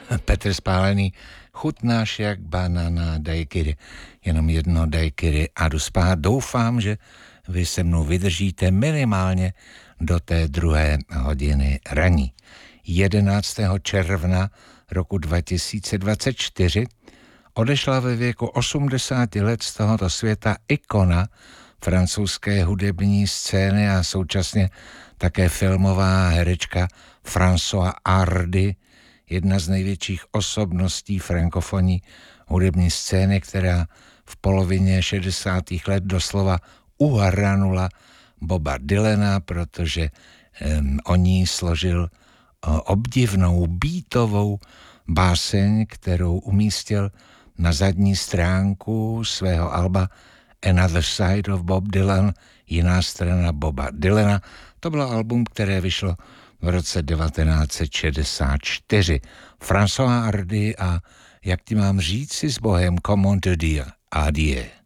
Petr Spálený, chutnáš jak banana daiquiri, jenom jedno daiquiri a jdu spát. Doufám, že vy se mnou vydržíte minimálně do té 2:00 raní. 11. června roku 2024 odešla ve věku 80 let z tohoto světa ikona francouzské hudební scény a současně také filmová herečka Françoise Hardy, jedna z největších osobností frankofonní hudební scény, která v polovině 60. let doslova uhranula Boba Dylana, protože o ní složil obdivnou beatovou báseň, kterou umístil na zadní stránku svého alba Another Side of Bob Dylan, jiná strana Boba Dylana. To bylo album, které vyšlo v roce 1964. François Hardy a jak ti mám říct si s Bohem, comment te dire, adieu.